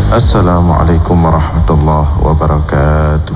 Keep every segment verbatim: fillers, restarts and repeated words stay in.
Assalamualaikum warahmatullahi wabarakatuh.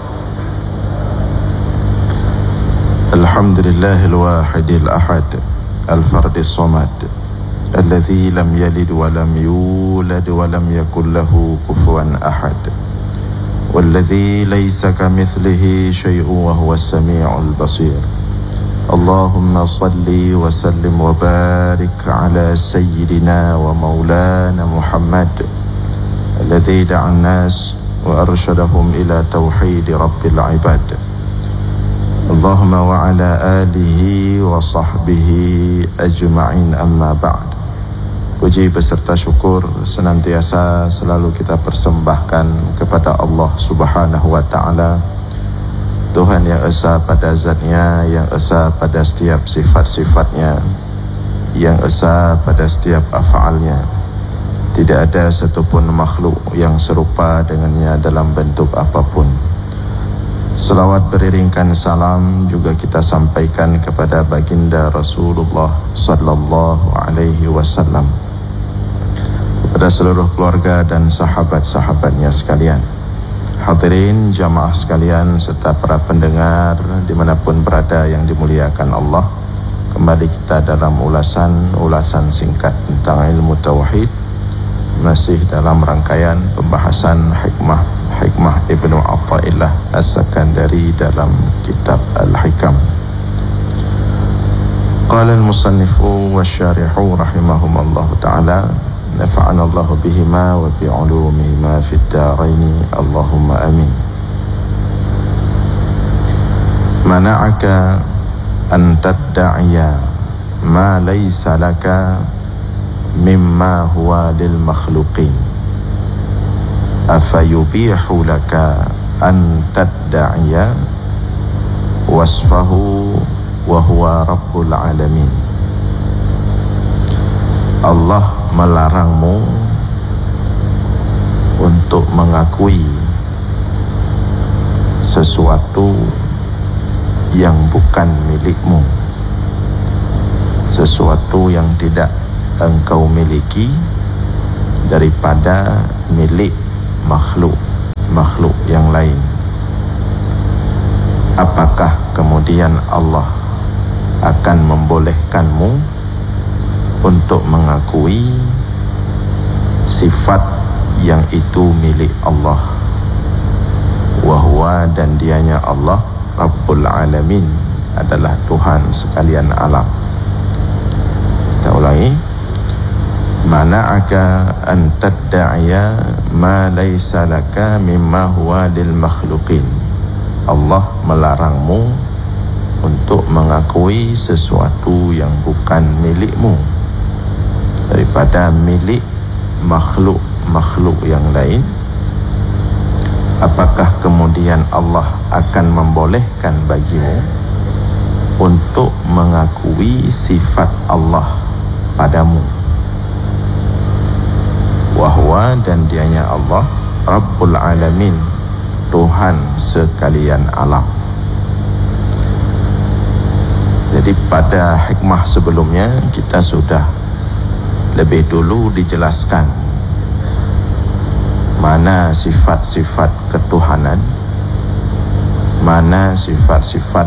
Alhamdulillahil wahidil ahad, al-fardis samad, alladzi lam yalid wa lam yulad wa lam yakul lahu kufuwan ahad, walladzi laysa kamithlihi syai'un wa huwas sami'ul basir. Allahumma salli wa sallim wa barik ala sayyidina wa maulana Muhammad alladzi da'a an-nas wa arsyadahum ila tauhid rabbil ibad. Allahumma wa ala alihi wa sahbihi ajma'in, amma ba'd. Puji beserta syukur senantiasa selalu kita persembahkan kepada Allah Subhanahu wa ta'ala, Tuhan yang esa pada zatnya, yang esa pada setiap sifat-sifatnya, yang esa pada setiap af'alnya. Tidak ada satupun makhluk yang serupa dengannya dalam bentuk apapun. Selawat beriringkan salam juga kita sampaikan kepada baginda Rasulullah sallallahu alaihi wasallam, kepada seluruh keluarga dan sahabat-sahabatnya sekalian. Hadirin jamaah sekalian serta para pendengar dimanapun berada yang dimuliakan Allah, kembali kita dalam ulasan-ulasan singkat tentang ilmu tauhid, masih dalam rangkaian pembahasan hikmah hikmah Ibnu Athaillah As-Sakandari dalam kitab Al-Hikam. Qala al-musannifu wa syarihu rahimahumallahu ta'ala, nafa'ana Allah bihima wa bi'ulumihima fid daraini, Allahumma amin. Mana'aka an tadda'iya ma laysa laka mimma huwa lil makhluqin, afayubihu laka an tadda'iya wasfahu wa huwa rabbul alamin. Allah melarangmu untuk mengakui sesuatu yang bukan milikmu, sesuatu yang tidak engkau miliki daripada milik makhluk makhluk yang lain. Apakah kemudian Allah akan membolehkanmu untuk mengakui sifat yang itu milik Allah? Wahwa, dan dianya Allah Rabbul Alamin, adalah Tuhan sekalian alam. Kita ulangi. Mana'aka an tadda'iya ma laysa laka mimma huwa lil makhluqin. Allah melarangmu untuk mengakui sesuatu yang bukan milikmu daripada milik makhluk-makhluk yang lain. Apakah kemudian Allah akan membolehkan bagimu untuk mengakui sifat Allah padamu? Wahwa, dan dianya Allah Rabbul Alamin, Tuhan sekalian alam. Jadi pada hikmah sebelumnya kita sudah lebih dulu dijelaskan mana sifat-sifat ketuhanan, mana sifat-sifat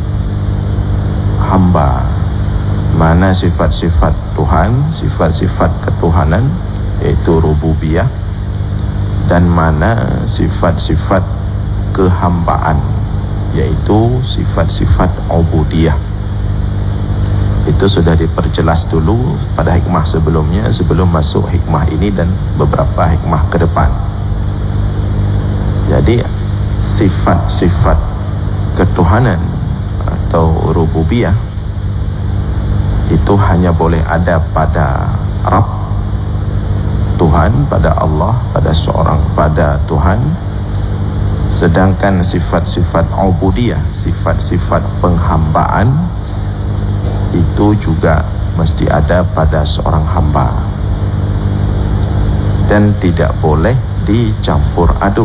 hamba, mana sifat-sifat Tuhan, sifat-sifat ketuhanan yaitu rububiyah, dan mana sifat-sifat kehambaan yaitu sifat-sifat ubudiyah. Itu sudah diperjelas dulu pada hikmah sebelumnya, sebelum masuk hikmah ini dan beberapa hikmah ke depan. Jadi sifat-sifat ketuhanan atau rububiyah itu hanya boleh ada pada Rabb, Tuhan, pada Allah, pada seorang, pada Tuhan. Sedangkan sifat-sifat ubudiyah, sifat-sifat penghambaan, itu juga mesti ada pada seorang hamba dan tidak boleh dicampur aduk.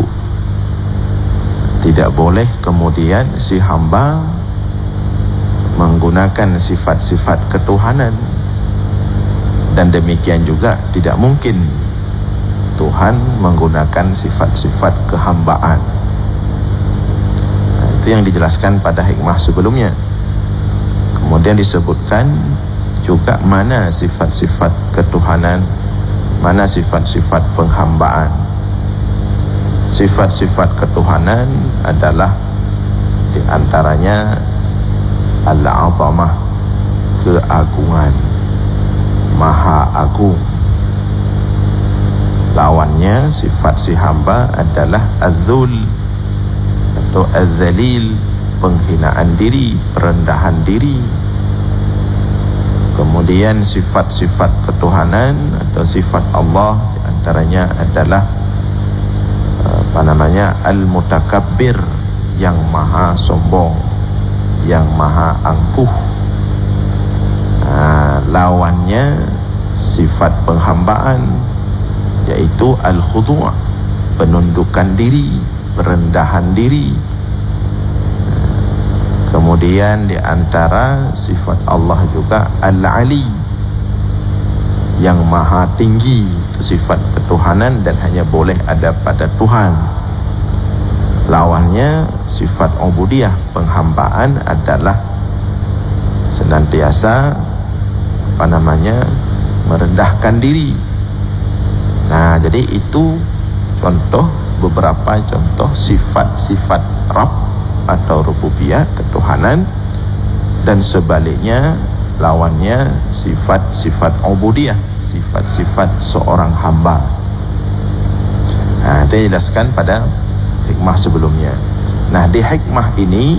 Tidak boleh kemudian si hamba menggunakan sifat-sifat ketuhanan, dan demikian juga tidak mungkin Tuhan menggunakan sifat-sifat kehambaan. Nah, itu yang dijelaskan pada hikmah sebelumnya. Kemudian disebutkan juga mana sifat-sifat ketuhanan, mana sifat-sifat penghambaan. Sifat-sifat ketuhanan adalah di antaranya al-'azamah, keagungan, maha agung. Lawannya sifat si hamba adalah az-zul atau az-zalil, penghinaan diri, perendahan diri. Kemudian sifat-sifat ketuhanan atau sifat Allah di antaranya adalah apa namanya al-mutakabbir, yang maha sombong, yang maha angkuh. Nah, lawannya sifat penghambaan yaitu al-khudu', penundukan diri, perendahan diri. Kemudian di antara sifat Allah juga al-ali, yang maha tinggi. Itu sifat ketuhanan dan hanya boleh ada pada Tuhan. Lawannya sifat ubudiyah, penghambaan, adalah senantiasa apa namanya merendahkan diri. Nah, jadi itu contoh, beberapa contoh sifat-sifat Rabb atau rububiyah, ketuhanan, dan sebaliknya lawannya sifat-sifat ubudiyah, sifat-sifat seorang hamba. Nah, itu dijelaskan pada hikmah sebelumnya. Nah, di hikmah ini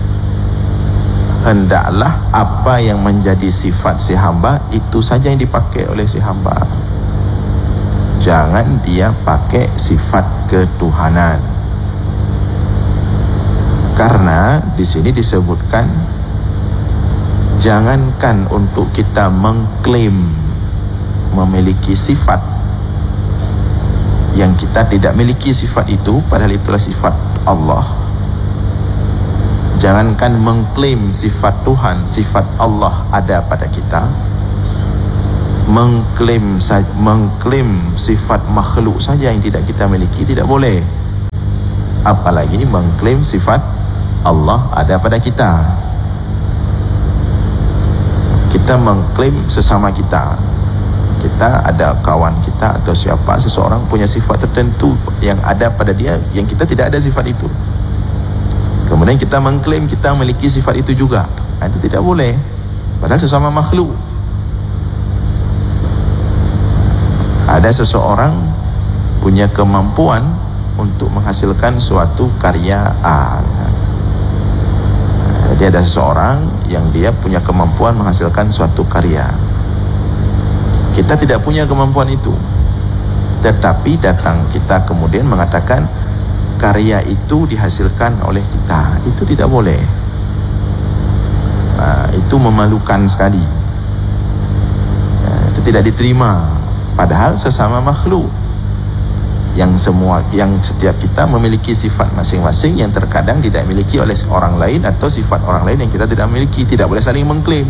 hendaklah apa yang menjadi sifat si hamba itu saja yang dipakai oleh si hamba. Jangan dia pakai sifat ketuhanan. Karena di sini disebutkan jangankan untuk kita mengklaim memiliki sifat yang kita tidak miliki sifat itu, padahal itulah sifat Allah. Jangankan mengklaim sifat Tuhan, sifat Allah ada pada kita, mengklaim mengklaim sifat makhluk saja yang tidak kita miliki tidak boleh, apalagi mengklaim sifat Allah ada pada kita. Kita mengklaim sesama kita, kita ada kawan kita atau siapa, seseorang punya sifat tertentu yang ada pada dia yang kita tidak ada sifat itu, kemudian kita mengklaim kita memiliki sifat itu juga. Nah, itu tidak boleh, padahal sesama makhluk. Ada seseorang punya kemampuan untuk menghasilkan suatu karya A. Jadi ada seseorang yang dia punya kemampuan menghasilkan suatu karya. Kita tidak punya kemampuan itu, tetapi datang kita kemudian mengatakan karya itu dihasilkan oleh kita. Itu tidak boleh. Nah, itu memalukan sekali. Ya, itu tidak diterima. Padahal sesama makhluk yang semua, yang setiap kita memiliki sifat masing-masing yang terkadang tidak dimiliki oleh orang lain, atau sifat orang lain yang kita tidak miliki. Tidak boleh saling mengklaim.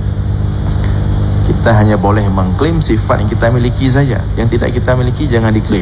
Kita hanya boleh mengklaim sifat yang kita miliki saja. Yang tidak kita miliki jangan diklaim.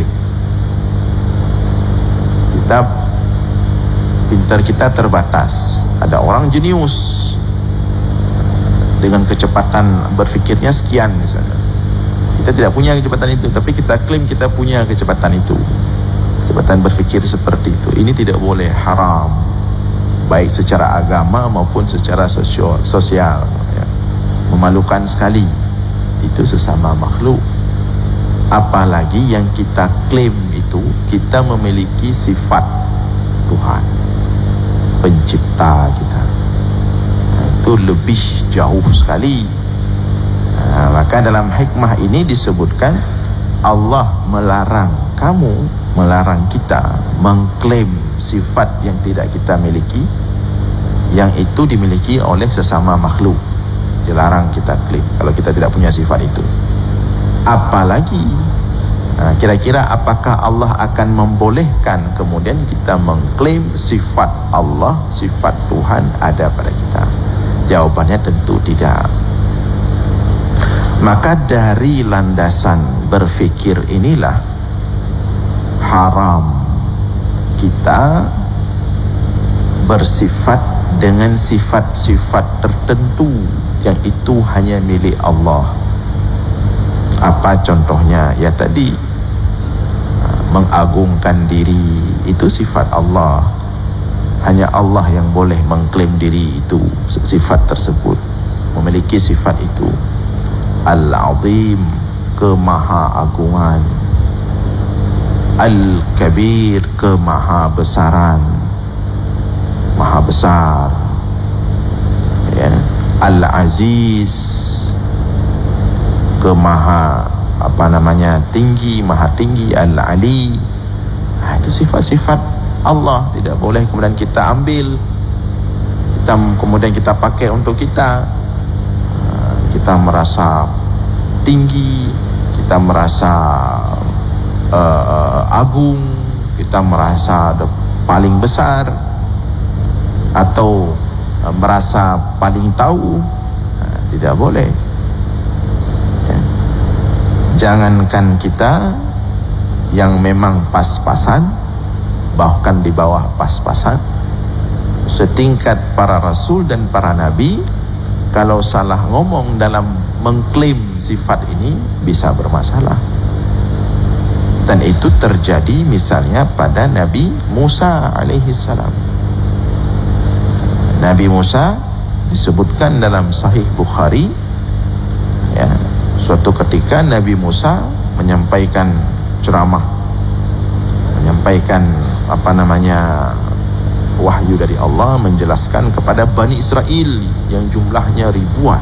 Kita pintar kita terbatas. Ada orang jenius dengan kecepatan berfikirnya sekian misalnya. Kita tidak punya kecepatan itu, tapi kita klaim kita punya kecepatan itu, kecepatan berfikir seperti itu. Ini tidak boleh, haram, baik secara agama maupun secara sosial, sosial ya. Memalukan sekali. Itu sesama makhluk. Apalagi yang kita klaim itu kita memiliki sifat Tuhan, pencipta kita. Nah, itu lebih jauh sekali. Nah, maka dalam hikmah ini disebutkan Allah melarang kamu, melarang kita mengklaim sifat yang tidak kita miliki, yang itu dimiliki oleh sesama makhluk. Dilarang kita klaim kalau kita tidak punya sifat itu. Apalagi nah, kira-kira apakah Allah akan membolehkan kemudian kita mengklaim sifat Allah, sifat Tuhan ada pada kita? Jawabannya tentu tidak. Maka dari landasan berfikir inilah haram kita bersifat dengan sifat-sifat tertentu yang itu hanya milik Allah. Apa contohnya? Ya tadi, mengagungkan diri, itu sifat Allah. Hanya Allah yang boleh mengklaim diri itu, sifat tersebut, memiliki sifat itu. Al-Azim, kemaha-agungan. Al-Kabir, kemaha-besaran, maha besar, ya. Al-Aziz, kemaha apa namanya tinggi, maha tinggi. Al-Ali, nah, itu sifat-sifat Allah, tidak boleh kemudian kita ambil, kita kemudian kita pakai untuk kita. Kita merasa tinggi, kita merasa uh, agung, kita merasa paling besar, atau uh, merasa paling tahu. Nah, tidak boleh. Ya. Jangankan kita yang memang pas-pasan, bahkan di bawah pas-pasan, setingkat para rasul dan para nabi, kalau salah ngomong dalam mengklaim sifat ini bisa bermasalah. Dan itu terjadi misalnya pada Nabi Musa alaihi salam. Nabi Musa disebutkan dalam Sahih Bukhari, ya, suatu ketika Nabi Musa menyampaikan ceramah, menyampaikan apa namanya wahyu dari Allah, menjelaskan kepada Bani Israel yang jumlahnya ribuan.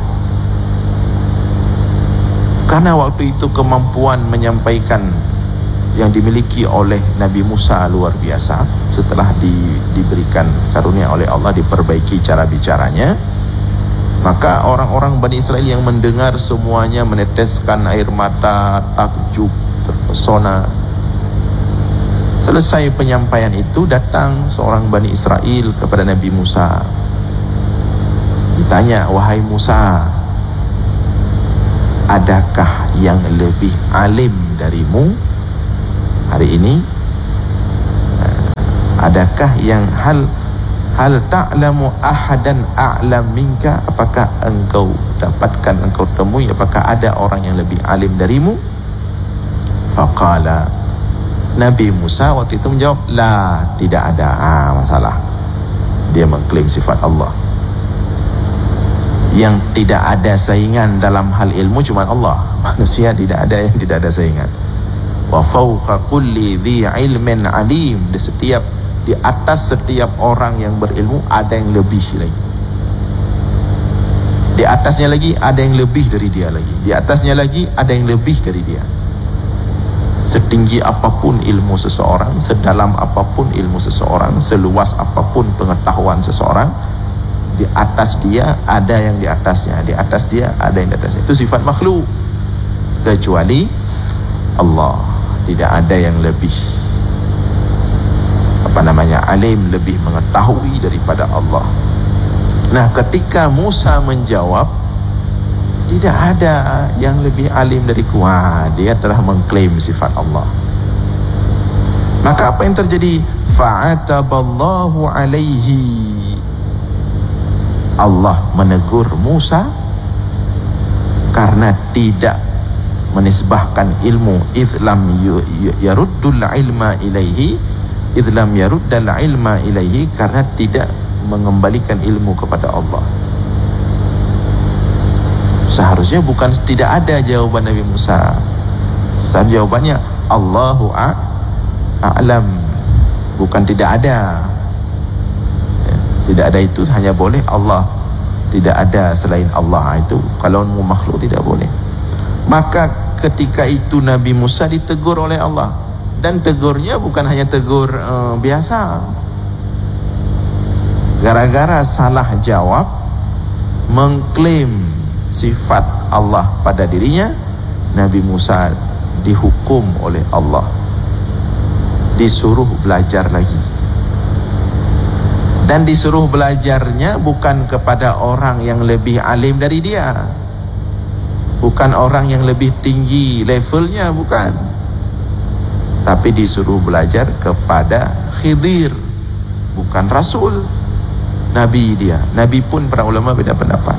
Karena waktu itu kemampuan menyampaikan yang dimiliki oleh Nabi Musa luar biasa, setelah di, diberikan karunia oleh Allah, diperbaiki cara bicaranya, maka orang-orang Bani Israel yang mendengar semuanya meneteskan air mata, takjub, terpesona. Selesai penyampaian itu, datang seorang Bani Israel kepada Nabi Musa. Ditanya, wahai Musa, adakah yang lebih alim darimu hari ini? Adakah yang hal hal ta'lamu ahadan a'lam minka? Apakah engkau dapatkan, engkau temui, apakah ada orang yang lebih alim darimu? Faqala, Nabi Musa waktu itu menjawab, la, tidak ada. Ah, masalah. Dia mengklaim sifat Allah. Yang tidak ada saingan dalam hal ilmu cuma Allah. Manusia tidak ada yang tidak ada saingan. Wa fawqa kulli dhi ilmin alim. Di setiap di atas setiap orang yang berilmu ada yang lebih lagi. Di atasnya lagi ada yang lebih dari dia lagi. Di atasnya lagi ada yang lebih dari dia. Setinggi apapun ilmu seseorang, sedalam apapun ilmu seseorang, seluas apapun pengetahuan seseorang, di atas dia ada yang di atasnya, di atas dia ada yang di atasnya. Itu sifat makhluk, kecuali Allah. Tidak ada yang lebih apa namanya alim, lebih mengetahui daripada Allah. Nah, ketika Musa menjawab, tidak ada yang lebih alim dariku, wah, dia telah mengklaim sifat Allah. Maka apa yang terjadi? Fa'ataballahu alaihi, Allah menegur Musa karena tidak menisbahkan ilmu, idlam yaruddul ilma ilaihi, idlam yaruddal ilma ilaihi, karena tidak mengembalikan ilmu kepada Allah. Seharusnya bukan tidak ada jawaban Nabi Musa. Jawabannya Allahu a'lam, bukan tidak ada. Tidak ada itu hanya boleh Allah, tidak ada selain Allah. Itu kalau makhluk tidak boleh. Maka ketika itu Nabi Musa ditegur oleh Allah, dan tegurnya bukan hanya tegur uh, biasa. Gara-gara salah jawab, mengklaim sifat Allah pada dirinya, Nabi Musa dihukum oleh Allah, disuruh belajar lagi. Dan disuruh belajarnya bukan kepada orang yang lebih alim dari dia, bukan orang yang lebih tinggi levelnya, bukan. tapi disuruh belajar kepada Khidir, bukan Rasul. Nabi dia, Nabi pun para ulama beda pendapat.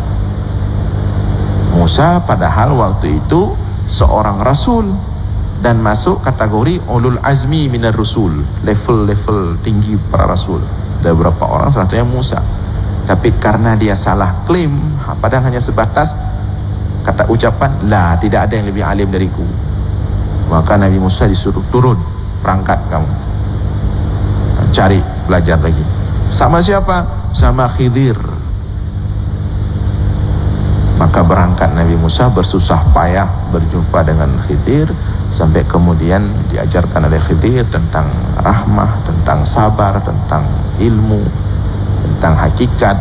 Musa padahal waktu itu seorang Rasul dan masuk kategori ulul azmi minar rusul, level-level tinggi para Rasul. Ada beberapa orang, salah satunya Musa. Tapi karena dia salah klaim, padahal hanya sebatas kata ucapan, lah tidak ada yang lebih alim dariku, maka Nabi Musa disuruh turun, berangkat kamu, cari belajar lagi. Sama siapa? Sama Khidir. Maka berangkat Nabi Musa bersusah payah berjumpa dengan Khidir, sampai kemudian diajarkan oleh Khidir tentang rahmah, tentang sabar, tentang ilmu, tentang hakikat.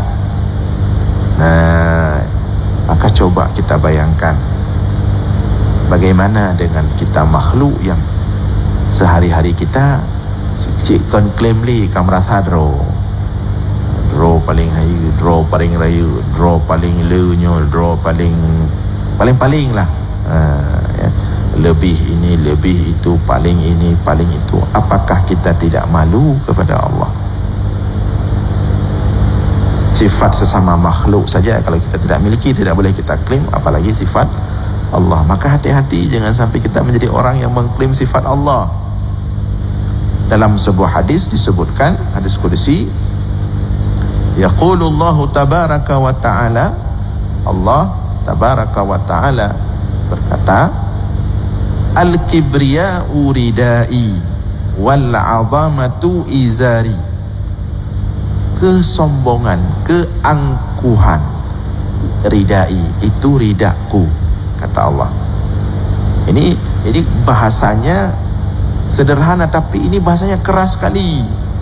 Nah, maka coba kita bayangkan bagaimana dengan kita makhluk yang sehari-hari kita cik kon klaim li kamrasa dro dro paling hayu, dro paling rayu, dro paling lenyol, dro paling paling-paling lah, uh, ya. Lebih ini, lebih itu, paling ini, paling itu. Apakah kita tidak malu kepada Allah? Sifat sesama makhluk saja kalau kita tidak miliki, tidak boleh kita klaim, apalagi sifat Allah. Maka hati-hati jangan sampai kita menjadi orang yang mengklaim sifat Allah. Dalam sebuah hadis disebutkan, hadis qudsi, yaqulullahu tabaraka wa ta'ala, Allah tabaraka wa ta'ala berkata, al-kibriya'u ridai wal 'azamatu izari. Kesombongan, keangkuhan, ridai, itu ridaku, kata Allah. Ini ini bahasanya sederhana, tapi ini bahasanya keras sekali.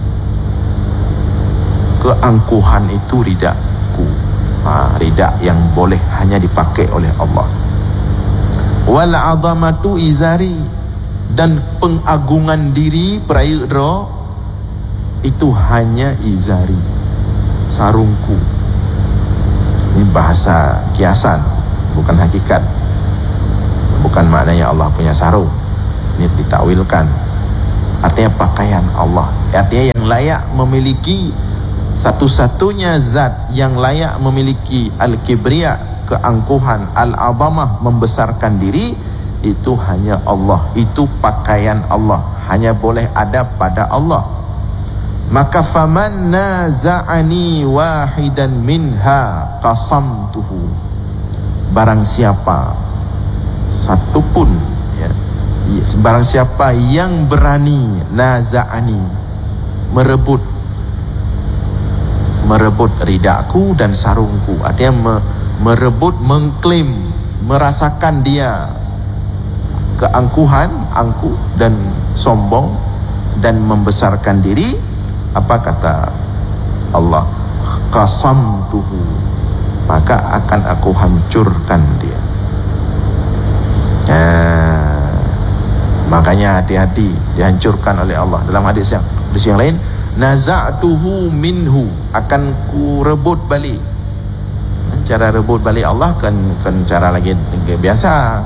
Keangkuhan itu ridaku, ha, rida yang boleh hanya dipakai oleh Allah. Wal 'azamatu izari, dan pengagungan diri peraya dro itu hanya izari, sarungku. Ini bahasa kiasan, bukan hakikat. Bukan maknanya Allah punya sarung. Ini ditakwilkan. Artinya pakaian Allah. Artinya yang layak memiliki, satu-satunya zat yang layak memiliki al-kibriya, keangkuhan, al-azamah, membesarkan diri, itu hanya Allah. Itu pakaian Allah, hanya boleh ada pada Allah. Maka faman naza'ani wahidan minha qasamtuhu. Barang siapa satu pun, ya, barang siapa yang berani naza'ani, merebut merebut ridaku dan sarungku, artinya me, merebut, mengklaim, merasakan dia keangkuhan, angkuh dan sombong dan membesarkan diri, apa kata Allah? Qasamtuhu, maka akan aku hancurkan dia. Nah, makanya hati-hati, dihancurkan oleh Allah. Dalam hadis yang hadis yang lain, naza'tuhu minhu, akan ku rebut balik. Cara rebut balik Allah kan kan cara lagi biasa.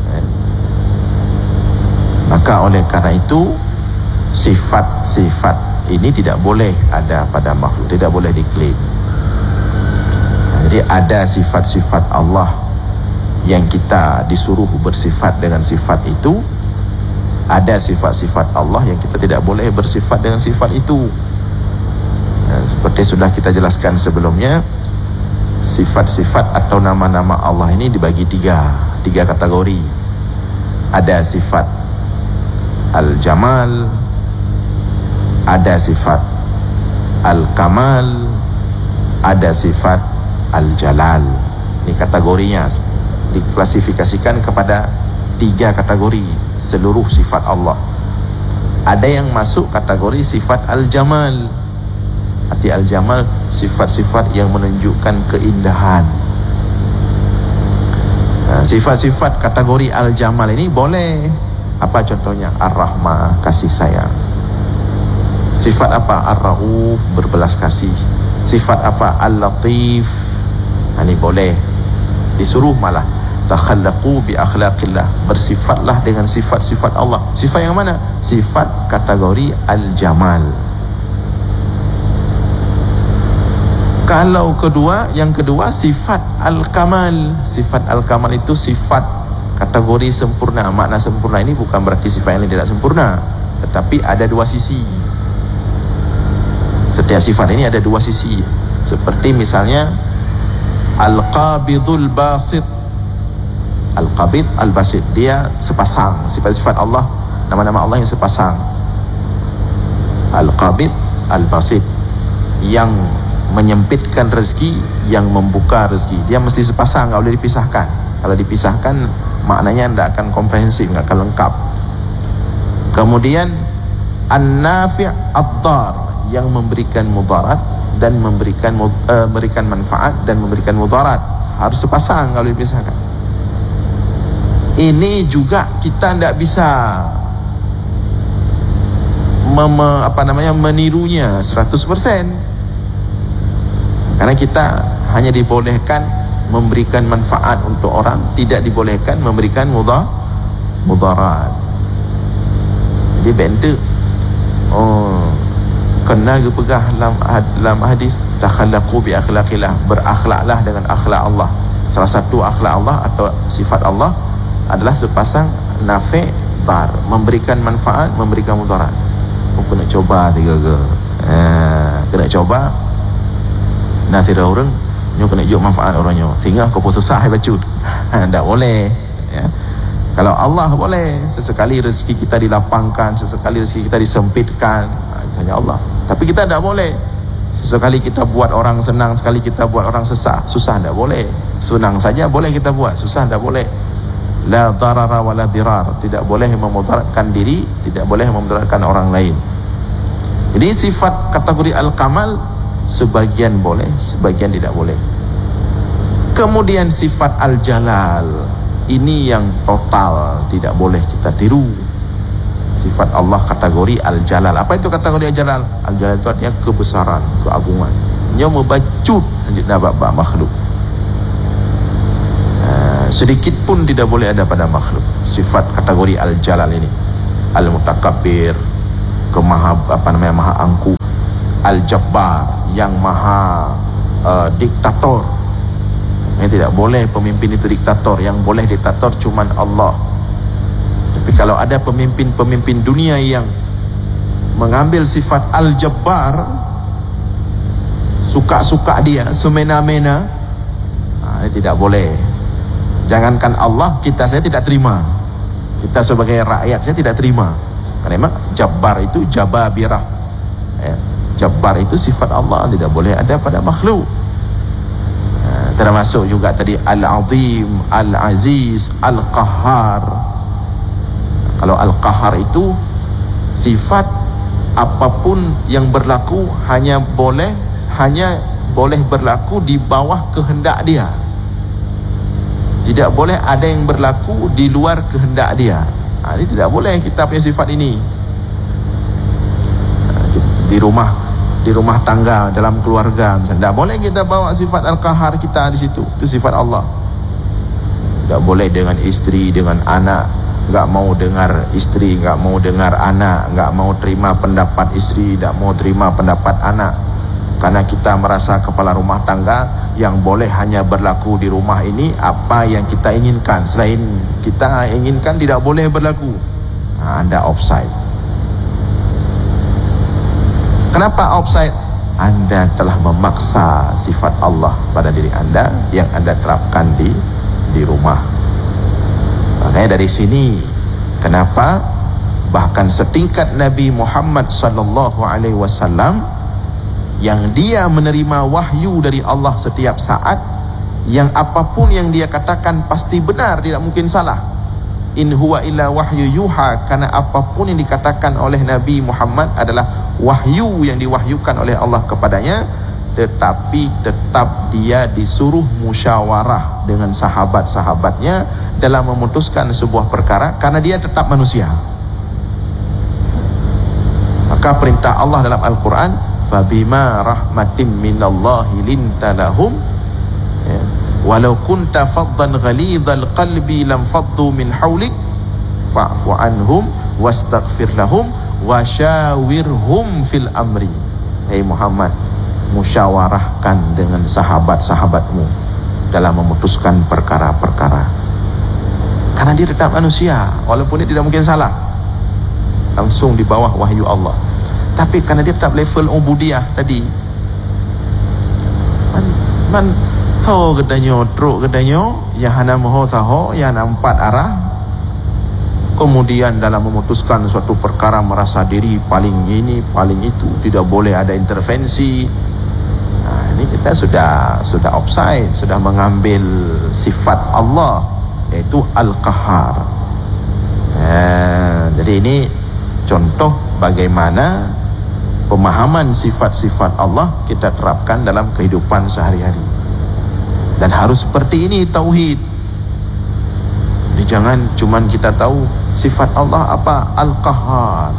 Maka oleh karena itu sifat-sifat ini tidak boleh ada pada makhluk, tidak boleh diklaim. Jadi ada sifat-sifat Allah yang kita disuruh bersifat dengan sifat itu, ada sifat-sifat Allah yang kita tidak boleh bersifat dengan sifat itu. Nah, seperti sudah kita jelaskan sebelumnya, sifat-sifat atau nama-nama Allah ini dibagi tiga, tiga kategori. Ada sifat Al-Jamal, ada sifat Al-Kamal, ada sifat Al-Jalal. Ini kategorinya diklasifikasikan kepada tiga kategori seluruh sifat Allah. Ada yang masuk kategori sifat Al-Jamal. Arti Al-Jamal sifat-sifat yang menunjukkan keindahan. Nah, sifat-sifat kategori Al-Jamal ini boleh. Apa contohnya? Ar-Rahmah, kasih sayang. Sifat apa? Ar-Rauf, berbelas kasih. Sifat apa? Al-Latif. Nah, ini boleh, disuruh malah. takhallaqu bi akhlaqillah, bersifatlah dengan sifat-sifat Allah. Sifat yang mana? Sifat kategori al-jamal. Kalau kedua, yang kedua sifat al-kamal. Sifat al-kamal itu sifat kategori sempurna. Makna sempurna ini bukan berarti sifat yang tidak sempurna, tetapi ada dua sisi. Setiap sifat ini ada dua sisi. Seperti misalnya al-qabidul basit. Al-qabid, al-basit, dia sepasang. Sifat-sifat Allah, nama-nama Allah yang sepasang. Al-qabid, al-basit, yang menyempitkan rezeki, yang membuka rezeki. Dia mesti sepasang, tak boleh dipisahkan. Kalau dipisahkan, maknanya tidak akan komprehensif, tidak akan lengkap. Kemudian an-nafi' ad-dar, yang memberikan mudarat dan memberikan uh, memberikan manfaat dan memberikan mudarat. Harus sepasang, kalau dipisahkan. Ini juga kita tidak bisa mem, apa namanya menirunya seratus persen. Karena kita hanya dibolehkan memberikan manfaat untuk orang, tidak dibolehkan memberikan mudah mudarat. Jadi benda oh kena pegah dalam dalam hadis takhallaqu bi akhlaqillah, berakhlaklah dengan akhlak Allah. Salah satu akhlak Allah atau sifat Allah adalah sepasang nafi' dar, memberikan manfaat, memberikan mudarat. Oh, kena coba tiga ke. Eh, kena coba. Nah, tidak orang nyo kena jok manfaat orangnya. Tinggal kau susah hai bacut. Tak boleh. Ya. Kalau Allah boleh, sesekali rezeki kita dilapangkan, sesekali rezeki kita disempitkan, hanya Allah. Tapi kita tidak boleh. Sesekali kita buat orang senang, sekali kita buat orang susah. Susah tidak boleh. Senang saja boleh kita buat, susah tidak boleh. La darara wa la dirar, tidak boleh memudaratkan diri, tidak boleh memudaratkan orang lain. Jadi sifat kategori al-kamal sebagian boleh, sebagian tidak boleh. Kemudian sifat al-jalal, ini yang total tidak boleh kita tiru. Sifat Allah kategori al-jalal. Apa itu kategori al-jalal? Al-jalal itu artinya kebesaran, keagungan. Dia membacut bab makhluk. Uh, sedikit pun tidak boleh ada pada makhluk. Sifat kategori al-jalal ini. Al-mutakabbir, kemaha apa namanya maha angkuh. Al-jabbar, yang maha uh, diktator. Yang tidak boleh pemimpin itu diktator. Yang boleh diktator cuman Allah. Tapi kalau ada pemimpin-pemimpin dunia yang mengambil sifat al-jabbar, suka-suka dia, semena-mena, nah, ini tidak boleh. Jangankan Allah, kita saya tidak terima. Kita sebagai rakyat saya tidak terima. Karena memang jabbar itu jababirah. Ya. Jabbar itu sifat Allah, tidak boleh ada pada makhluk. Nah, termasuk juga tadi al-azim, al-aziz, al-qahhar. Kalau al-qahhar itu sifat apapun yang berlaku hanya boleh hanya boleh berlaku di bawah kehendak dia. Tidak boleh ada yang berlaku di luar kehendak dia. Nah, ini tidak boleh kita punya sifat ini. Di rumah di rumah tangga, dalam keluarga misalnya, tidak boleh kita bawa sifat al-qahar kita di situ. Itu sifat Allah. Tidak boleh dengan istri, dengan anak, enggak mau dengar istri, enggak mau dengar anak, enggak mau terima pendapat istri, enggak mau terima pendapat anak. Karena kita merasa kepala rumah tangga, yang boleh hanya berlaku di rumah ini apa yang kita inginkan. Selain kita inginkan tidak boleh berlaku. Nah, Anda offside. Kenapa offside? Anda telah memaksa sifat Allah pada diri Anda yang Anda terapkan di di rumah. Makanya dari sini kenapa bahkan setingkat Nabi Muhammad sallallahu alaihi wasallam yang dia menerima wahyu dari Allah setiap saat, yang apapun yang dia katakan pasti benar, tidak mungkin salah. In huwa illa wahyu yuha, karena apapun yang dikatakan oleh Nabi Muhammad adalah wahyu yang diwahyukan oleh Allah kepadanya. Tetapi tetap dia disuruh musyawarah dengan sahabat-sahabatnya dalam memutuskan sebuah perkara, karena dia tetap manusia. Maka perintah Allah dalam Al-Quran, fabima rahmatim minallahi linta lahum, ya, walau kunta faddan ghalidhal qalbi lam faddu min hawlik fa'fu anhum wastaghfir lahum wasyawirhum fil amri. Hai Muhammad, musyawarahkan dengan sahabat-sahabatmu dalam memutuskan perkara-perkara. Karena dia tetap manusia, walaupun dia tidak mungkin salah langsung di bawah wahyu Allah, tapi karena dia tetap level ubudiyah tadi, man man tho gedanyo truk gedanyo yang hana moho taho yang empat arah, kemudian dalam memutuskan suatu perkara merasa diri paling ini paling itu, tidak boleh ada intervensi. Nah, ini kita sudah sudah offside, sudah mengambil sifat Allah yaitu Al-Qahhar. Nah, jadi ini contoh bagaimana pemahaman sifat-sifat Allah kita terapkan dalam kehidupan sehari-hari. Dan harus seperti ini tauhid. Jadi jangan cuman kita tahu sifat Allah apa, Al-Qahhar,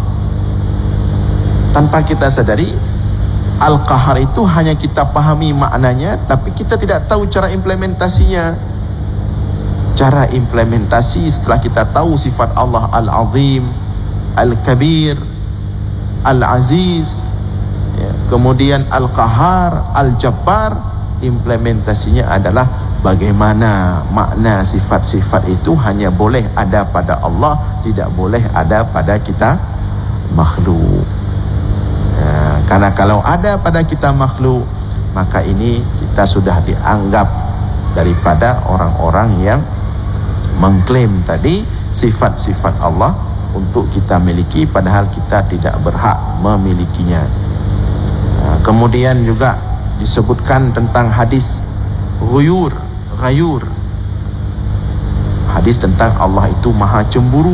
tanpa kita sadari Al-Qahhar itu hanya kita pahami maknanya, tapi kita tidak tahu cara implementasinya. Cara implementasi setelah kita tahu sifat Allah Al-Azim, Al-Kabir, Al-Aziz, ya, kemudian Al-Qahhar, Al-Jabbar, implementasinya adalah bagaimana makna sifat-sifat itu hanya boleh ada pada Allah, tidak boleh ada pada kita makhluk. Ya, karena kalau ada pada kita makhluk, maka ini kita sudah dianggap daripada orang-orang yang mengklaim tadi sifat-sifat Allah untuk kita miliki, padahal kita tidak berhak memilikinya. Nah, kemudian juga disebutkan tentang hadis ghuyur, ghayur, hadis tentang Allah itu maha cemburu.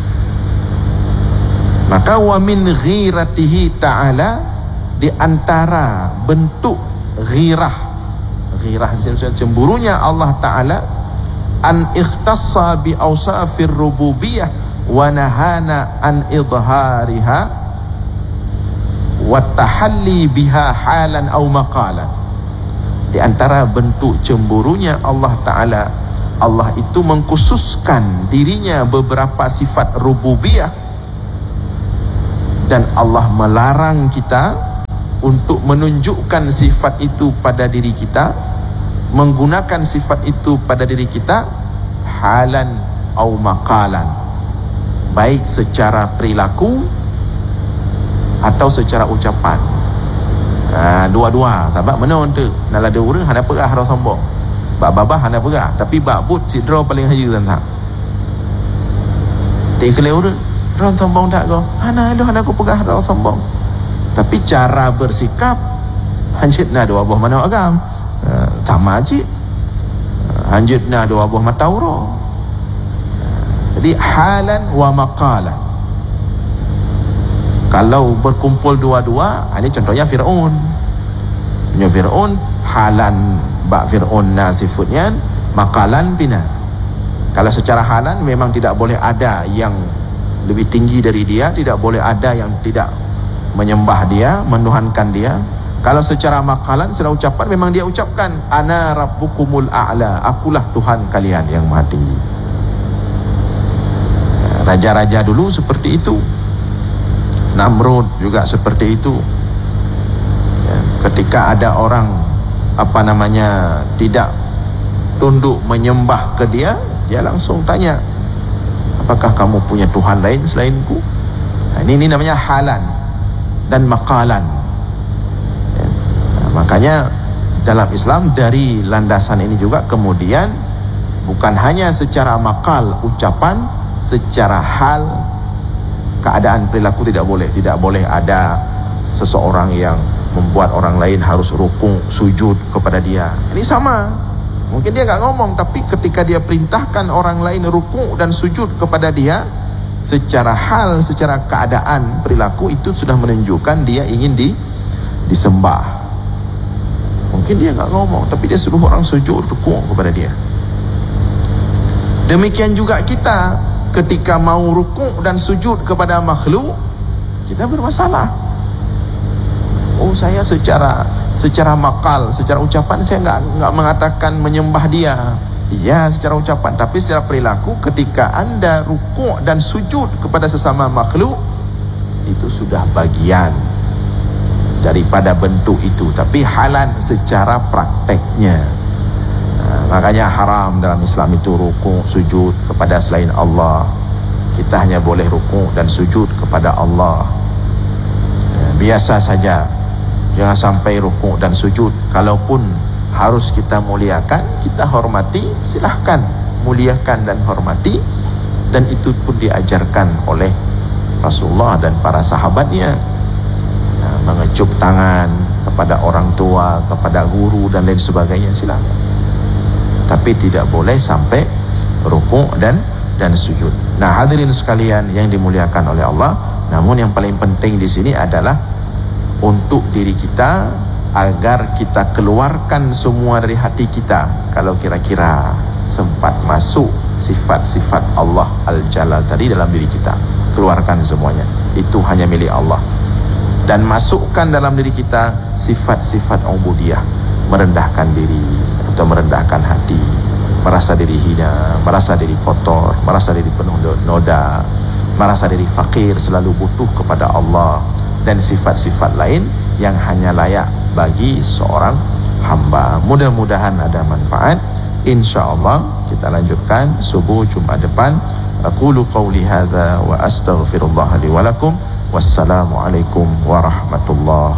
Maka wa min ghiratihi ta'ala, di antara bentuk ghirah, ghirah cemburunya Allah Ta'ala, an ikhtassa bi awsafir rububiyah wa nahana an idhariha wa tahalli biha halan aw maqalan. Di antara bentuk cemburunya Allah Ta'ala, Allah itu mengkhususkan dirinya beberapa sifat rububiyah, dan Allah melarang kita untuk menunjukkan sifat itu pada diri kita, menggunakan sifat itu pada diri kita halan au maqalan, baik secara perilaku atau secara ucapan. Ha, dua-dua sebab mana tu nak ada orang hana perah dah sombong, bab babah hana perah, tapi bab but sidra paling hayu sangat. Tik keleur ron sombong tak kau, hana lu hana aku perah dah sombong, tapi cara bersikap hanjit na dua buah mana agam uh, sama cik hanjit na dua buah matauro. Jadi halan wa maqalan. Kalau berkumpul dua-dua, ini contohnya Fir'aun. Punya Fir'aun, halan bak Fir'aun na sifatnya, maqalan bina. Kalau secara halan memang tidak boleh ada yang lebih tinggi dari dia, tidak boleh ada yang tidak menyembah dia, menuhankan dia. Kalau secara maqalan, secara ucapan memang dia ucapkan ana rabbukumul a'la, akulah Tuhan kalian yang maha tinggi. Raja-raja dulu seperti itu. Namrud juga seperti itu. Ya, ketika ada orang apa namanya tidak tunduk menyembah ke dia, dia langsung tanya, apakah kamu punya Tuhan lain selainku? Nah, ini, ini namanya halan dan maqalan. Ya, nah, makanya dalam Islam dari landasan ini juga kemudian bukan hanya secara maqal ucapan, secara hal keadaan perilaku tidak boleh. Tidak boleh ada seseorang yang membuat orang lain harus rukuk sujud kepada dia. Ini sama, mungkin dia gak ngomong, tapi ketika dia perintahkan orang lain rukuk dan sujud kepada dia, secara hal, secara keadaan perilaku itu sudah menunjukkan dia ingin di, disembah. Mungkin dia gak ngomong, tapi dia suruh orang sujud rukuk kepada dia. Demikian juga kita ketika mau rukuk dan sujud kepada makhluk, kita bermasalah. Oh, saya secara secara makal, secara ucapan saya enggak enggak mengatakan menyembah dia. Ya, secara ucapan, tapi secara perilaku ketika Anda rukuk dan sujud kepada sesama makhluk, itu sudah bagian daripada bentuk itu, tapi halan secara prakteknya. Nah, makanya haram dalam Islam itu rukuk sujud kepada selain Allah. Kita hanya boleh rukuk dan sujud kepada Allah. Nah, biasa saja, jangan sampai rukuk dan sujud. Kalaupun harus kita muliakan, kita hormati, silahkan muliakan dan hormati, dan itu pun diajarkan oleh Rasulullah dan para sahabatnya. Nah, mengecup tangan kepada orang tua, kepada guru dan lain sebagainya, silahkan, tapi tidak boleh sampai rukuk dan dan sujud. Nah, hadirin sekalian yang dimuliakan oleh Allah, namun yang paling penting di sini adalah untuk diri kita, agar kita keluarkan semua dari hati kita. Kalau kira-kira sempat masuk sifat-sifat Allah Al-Jalal tadi dalam diri kita, keluarkan semuanya. Itu hanya milik Allah. Dan masukkan dalam diri kita sifat-sifat ubudiyah, merendahkan diri atau merendahkan hati, merasa diri hina, merasa diri kotor, merasa diri penuh noda, merasa diri fakir, selalu butuh kepada Allah, dan sifat-sifat lain yang hanya layak bagi seorang hamba. Mudah-mudahan ada manfaat. InsyaAllah kita lanjutkan subuh Jumat depan. Aqulu qawli hadza wa astaghfirullah li wa lakum. Wassalamualaikum warahmatullahi